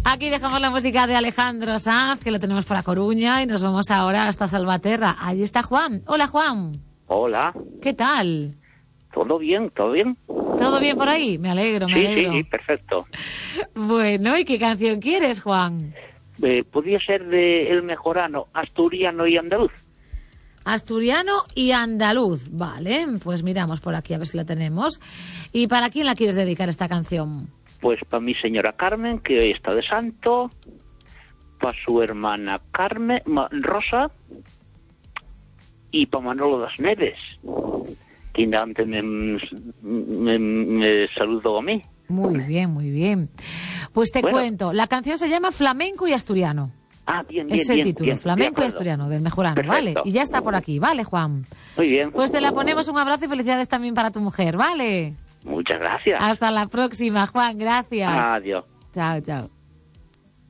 Aquí dejamos la música de Alejandro Sanz, que lo tenemos para Coruña, y nos vamos ahora hasta Salvaterra. Allí está Juan. Hola, Juan. Hola. ¿Qué tal? ¿Todo bien? ¿Todo bien? ¿Todo bien por ahí? Me alegro, me alegro. Sí, perfecto. Bueno, ¿y qué canción quieres, Juan? Podría ser de El Mejorano, asturiano y andaluz. Asturiano y andaluz. Vale, pues miramos por aquí a ver si la tenemos. ¿Y para quién la quieres dedicar esta canción? Pues para mi señora Carmen, que hoy está de santo, para su hermana Rosa, y para Manolo das Neves, que antes me saludó a mí. Muy bien, muy bien. Pues te cuento, la canción se llama Flamenco y Asturiano. Ah, bien. Es el título, Flamenco y Asturiano, del Mejorano. Perfecto. ¿Vale? Y ya está por aquí, ¿vale, Juan? Muy bien. Pues te la ponemos, un abrazo y felicidades también para tu mujer, ¿vale? Muchas gracias. Hasta la próxima, Juan, gracias. Adiós. Chao, chao.